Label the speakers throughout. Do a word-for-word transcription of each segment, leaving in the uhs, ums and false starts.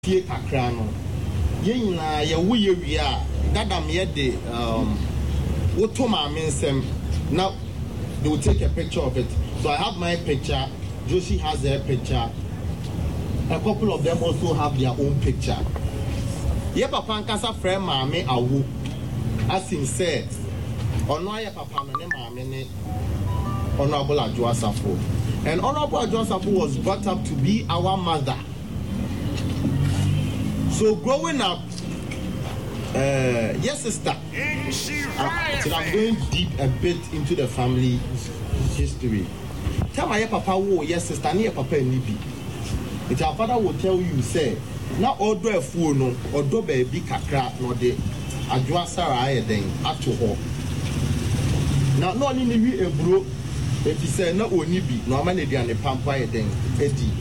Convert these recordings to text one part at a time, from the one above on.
Speaker 1: Fie kakra no ye nyina ye wo ye wi a dadam ye de um woto ma mensem. Now they will take a picture of it. So I have my picture, Josie has her picture, a couple of them also have their own picture. Ye papa nkasa friend maame awo as him said ono ye papa no ne maame ne Honorable Adwo Asafo. And Honorable Adwo Asafo was brought up to be our mother. So growing up, uh, yes, sister, I, so I'm going deep a bit into the family history. Tell my papa, oh, yes, sister, near papa and Nibi. If our father will tell you, say, now order a fool, no, or do baby kakra, no, de Adwo Asara, then, at to her. Now, not only we a bro, if you say, no, or Nibi, no, man, they are the pampa, then, Eddie.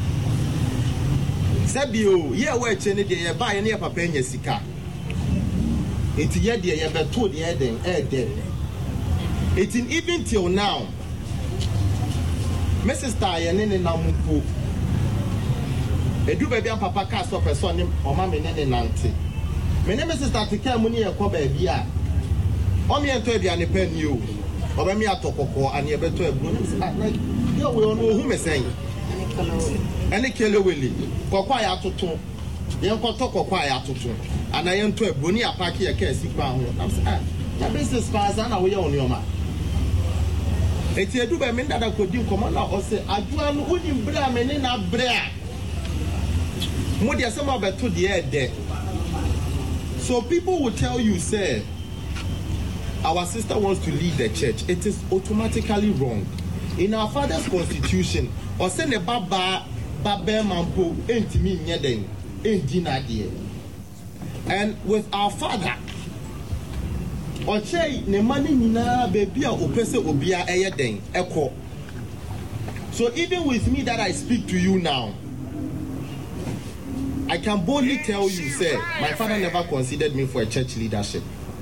Speaker 1: Sabio, yeah, where Chenny, they buy any papa in your sika. It's yet the ever told the head and air dead. It's in even till now. Missus Tyan and Namupo. A do baby and papa cast up a son or mammy and auntie. My name is Sister Money and Coba Bia. Only and Toby and a pen you. Or me a toko and you better like you will know whom is saying. Any killer willy, Kokwaya to two, young Kotoko Kwaya to two, and I am to a Bunia Paki a case. I'm saying, your business fast and away on your man. It's a do by men that I could do commander or say, I do an wooden bra men in a bra. Modia some of it to the air there. So people will tell you, say, our sister wants to lead the church. It is automatically wrong. In our father's constitution, or send a baba baba mampo ain't me nyeden ain't dinadie. And with our father, or say ne money nina baby or pese obia eyeden echo. So even with me that I speak to you now, I can boldly tell you, say, my father never considered me for a church leadership.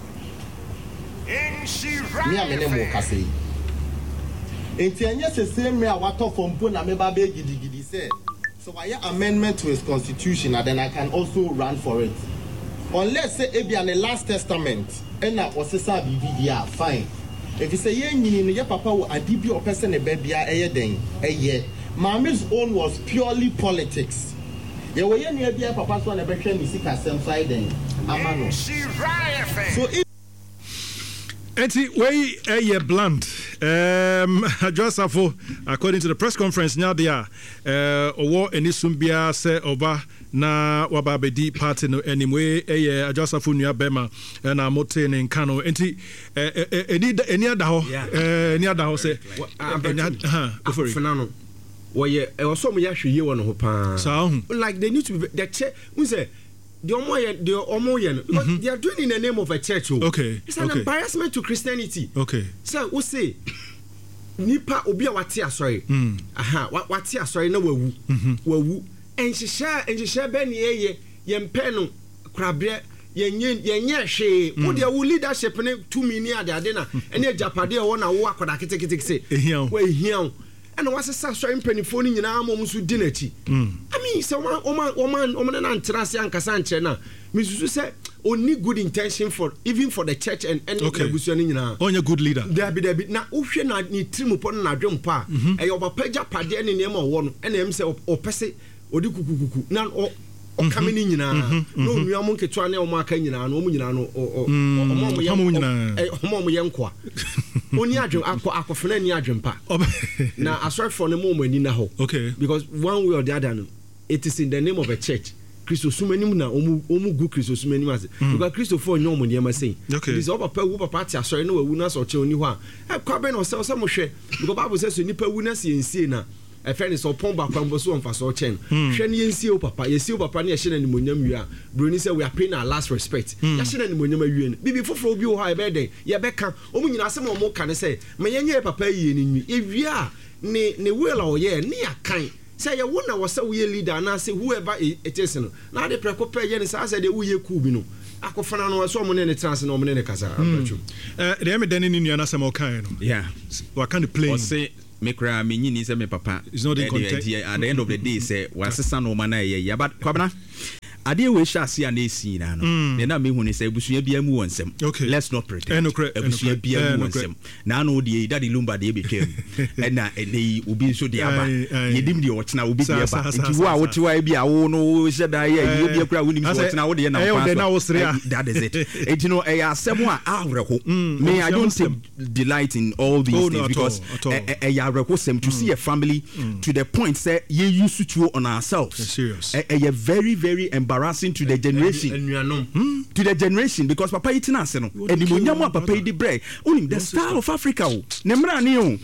Speaker 1: Me a mene mo kase. Enti enye se same me awato fompo na me ba be gidi gidi say. So I amendment to his constitution and then I can also run for it. Unless say e be an last testament and na osesa bibi dia fine. If you say ye nyini no ye papa wo adibi o person e ba bia eye den eye. Mami's own was purely politics. Ye wo ye ne bia papa so na be hwe ni sika sem side den amano. So if
Speaker 2: Eti way a bland. Um, Adwo Asafo, according to the press conference, now they are uh, or any sumbia say oba na wababedi party no anyway. A Adwo Asafo nua bema na mote ne nkano. Enti any any other ho any other ho say.
Speaker 3: Ha, Fernando. Woye e oso mo ya hwe ye won ho pa. Like they need to be the church. We say the omo the omo yen because they are doing in the name of a church.
Speaker 2: Okay.
Speaker 3: It's an
Speaker 2: okay.
Speaker 3: embarrassment to Christianity.
Speaker 2: Okay.
Speaker 3: So we say nipa obi a wate asori.
Speaker 2: Mm.
Speaker 3: Aha, wate asori na wawu. Wawu. Enhihia enhihia be ne ye yempe no krabre yenye yenye hwe. Wo de wo leadership ne two mini ade ade na ene ajapade e wo na wo akoda ketekete se. We ehia. And what's a sorry pennyphone in our mom's who dinner tea? I mean, someone, woman, woman, woman, and Trassi and Cassanchena, Missus said, only good intention for even for the church and any okay.
Speaker 2: On your good leader.
Speaker 3: There be there be now, Ocean, I need trim upon a drum pa, and your paja padia in name of one, and himself or Pesse or Duku, none or. Or coming in now, no, we are monkey trying to mark in an woman or Homo Yankwa. Only Adjum, Aquafan Yajum pa. Now, I search for the moment in the hole.
Speaker 2: Okay.
Speaker 3: Because one way or the other, it is in the name of a church. Christosumena, Omu good Christosumenimas. Because Christopher no one, you must say.
Speaker 2: Okay.
Speaker 3: This over per party, I saw no winners or Choniwa. Have carbon or sell some share. Because Bible says you nipper winners in Siena. A friend is upon back from Bosu and Faso Chen. Shen Yen Sio Papa, Yesio Papa, Yashin and Munyam, you are. Bruni said we are paying our last respect. Yashin and Munyam, you and Bibi for you high bed day. Yabeka, Omun, some more can I say, Mayan Papa, in if you are ne ne will or ye near kind. Say, I wonder was so we leader, and I say, whoever it is. Now they precope yen is as I do ye kubino. Akofana so mo ne trans no mo ne kasa.
Speaker 2: Eh, they am then in your nasamo kind.
Speaker 3: Yeah.
Speaker 2: What kind of plane?
Speaker 4: me kra me nyini say me papa
Speaker 2: it's not in context
Speaker 4: at the end of the day say wasesa no man na but kwabna ade we sha ase na esi na no ne na me hu ne say busua bia mu wonsem let's not pretend busua bia mu wonsem na no de daddy lumba de be twem and na ene obi nso de aba yedim de ochna obi de aba nti wo a wo tiwa bia wo no she da ye ye bia kra wo nim so ochna wo de na that is it it you know e asem a awereko me I don't take delight in all these things because e ya awereko sem to see a family to the point say ye use to on ourselves e very very embarrassing to the generation hmm? to the generation because papa itina ase no enimonyam papa idi bre onim the star of Africa o nemra ne o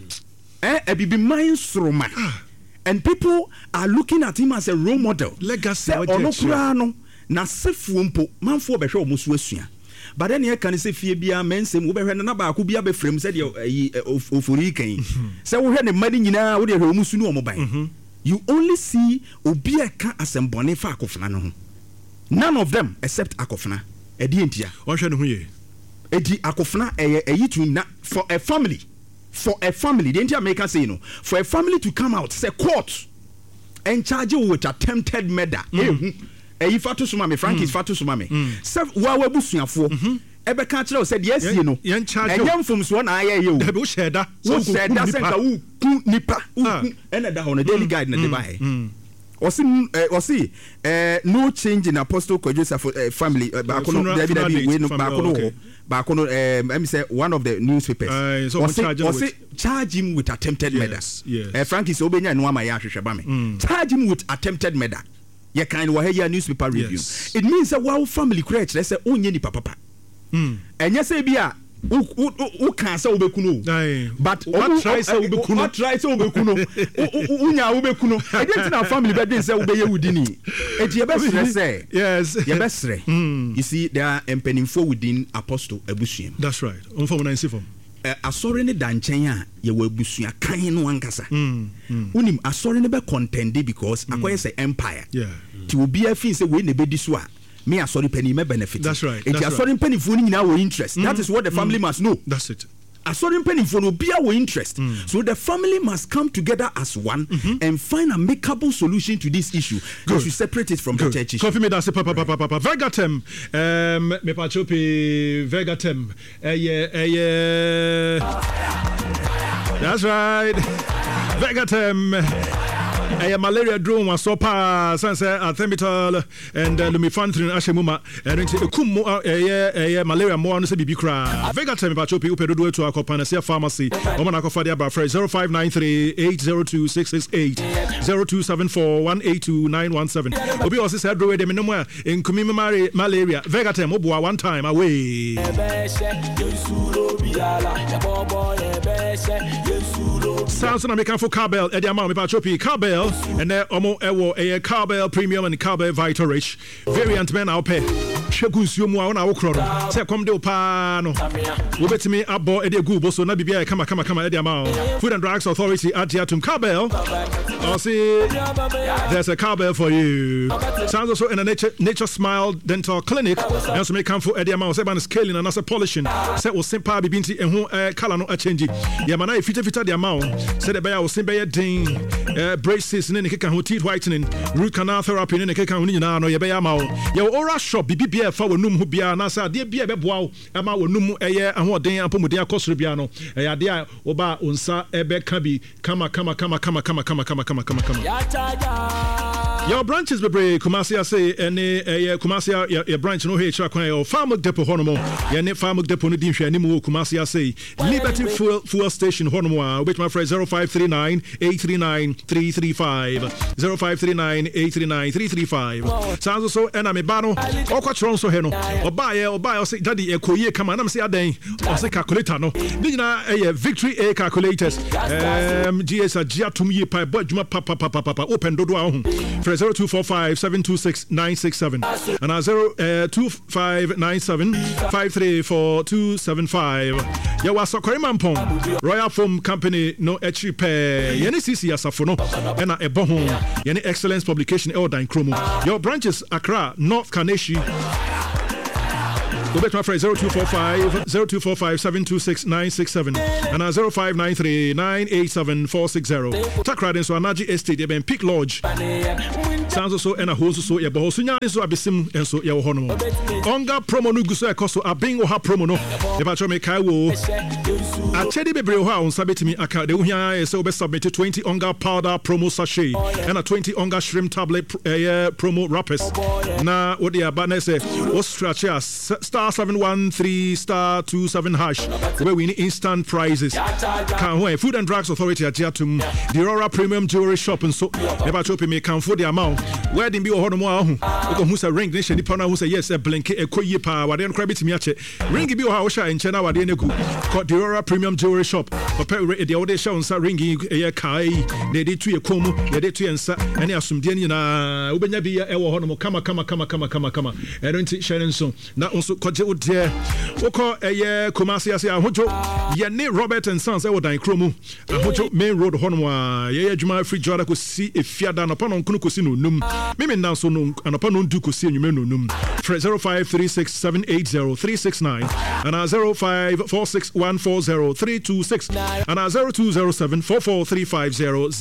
Speaker 4: eh ebibi mind sroma and people are looking at him as a role model
Speaker 2: legacy
Speaker 4: onokura no na sefuo mpo manfo behwe omusu asua but then here can say fie bia mensem wo behwe na ba ko bia be frem se de ofori kan se wo hwe ne mani nyina wo de hwe omusu no omoban you only see obi eka asembone fa akofna no ho none of them except akofna edi entia
Speaker 2: o hwe ne ho ye
Speaker 4: edi akofna eye eyi tu na for a family for a family the entia make say no for a family to come out say court and charge you with attempted murder eh eyi fatu suma me Frankis fatu suma me se wa wa busuafo ebe ka kire o say the asie no enyam fom so na aye ye o
Speaker 2: be wo sheda
Speaker 4: wo sheda se ka wo ku nipa wo ena da ho no daily guide na de ba he osi osi eh no change in Apostle Joseph family ba ko no David David we no ba ko no ba ko no eh let me say one of the newspapers osi charge him with attempted murder eh Frankis obenya no ama ya hwehwe ba me charge him with attempted murder ye kind wa here newspaper review it means that wow family create let's say onye ni papa mm enye say bia u kan say obekuno but what try say obekuno what try say obekuno unya obekuno e dey na family be dey say obeye wudini e dey be say
Speaker 2: yes
Speaker 4: ye be sre you see there are empenimfo within Apostle Abusuam
Speaker 2: that's right on form nine form
Speaker 4: asori ne danchen a ye wa abusua kan no ankasa unim asori ne be contend because akoye say empire
Speaker 2: yeah
Speaker 4: ti obi afin say we ne be diso a me asori pani me benefit
Speaker 2: that's right
Speaker 4: e asori pani fo ni nyina wo interest that is what the family must know
Speaker 2: that's it
Speaker 4: asori pani fo no bia wo interest so the family must come together as one and find a makeable solution to this issue because you separate it from
Speaker 2: Good.
Speaker 4: the church issue
Speaker 2: confirm that papa papa papa Vegatem um me pachopi Vegatem eh eh that's right Vegatem a malaria drone was so pa sense artemetol and lumefantrine ashemuma and kum eh malaria mo no se bibi kra Vegatem ba chopi upedodo to akopanasia pharmacy o mana akofa dia ba free zero five nine three eight zero two six six eight zero two seven four one eight two nine one seven obi o se say drone de me no en kumi malaria Vegatem oboa one time away Samson American for Carbell e dia ma me ba chopi Carbell and then omo ewo a Carbell Premium and Carbell Vital Rich variant men out pay hwegunsuo mu a wona wo kro no se kom de pa no wo betimi abo e de gu bo so na bibia kama kama kama e de ma Food and Drugs Authority Adiatum Carbell I see there's a Carbell for you. Sounds also in a nature nature smile dental clinic and so make come for e de ma say ban scaling and as a polishing say wo simple bibinti ehun color no a change ya mana e fita fita de ma say the bear wo sim be din braces ne ne keka ho teeth whitening root canal therapy ne ne keka ho nyina no ye be ya ma wo ye oral shop bibi bia fa wonum ho bia na sa de bia be boa wo e ma wonum eye ahoden apomuden akosoro bia no e ya de a wo ba onsa e be ka bi kama kama kama kama kama kama kama kama kama kama your branches bebre Kumasi say any eye Kumasi your branch no here kwan your farm depot honomo ye ne farm depot no din hwe ani mu Kumasi say Liberty fuel fuel station honomo which my friend zero five three nine eight three nine three three five zero five three nine eight three nine three three five sounds so and me ba no okwa so he no oba ye oba ye say daddy e koye kama na me say adan o say calculator no ni nyina eye Victory A calculators um G S agiatum ye pa bodjuma papa papa papa open dodo a ho zero two four five seven two six nine six seven and uh, zero two five nine seven five three four two seven five. Ya was Mampong Royal Foam Company no echi pe yeni C C asafo no na ebo ho yeni excellence publication eldan kromo. Your branches Accra, North Kaneshi Go back to my phrase zero two four five zero two four five seven two six nine six seven and zero five nine three nine eight seven four six zero. Takradin so Anaji Estate ben Peak Lodge. Sounds so and a host so yeah, but also nya so abesim and so yeah hono. Onga promo no guso e koso abin ha promo no. E ba cho me kai wo. A chedi bebre ho a on sabetimi aka de uhia say obe submit twenty onga powder promo sachet and a twenty onga shrimp tablet uh, promo wrappers. Na what the abana say o stretch star seven one three star two seven hash where we need instant prizes. Can when Food and Drugs Authority at Jatum, the Aurora Premium Jewelry Shop and so never chopping me can for the amount. Where didn't be a hormone who's a ring nation dependent who say yes a blanket a koyi pa what then crabby to me ring be a house in China what then go called the Aurora Premium Jewelry Shop prepare the other show and start ringing a kai they did to a como they did to answer any assume Diana Ubenya be a hormone kama kama kama kama kama kama I don't think Shannon so not also kojo there oko eye Kumasi ase ahojo ye ne Robert and Sons e wodan kromu ahojo main road honwa ye adwuma free joda ko si efiada no pano nkunu ko si no num meme nan so no anopa no ndu ko si enwume no num zero five three six seven eight zero three six nine and zero five four six one four zero three two six and zero two zero seven four four three five zero.